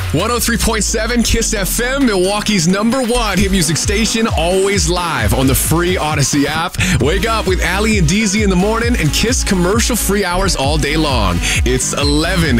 103.7 Kiss FM, Milwaukee's #1 hit music station, always live on the free Odyssey app. Wake up with Ali and DZ in the morning and Kiss commercial-free hours all day long. It's 11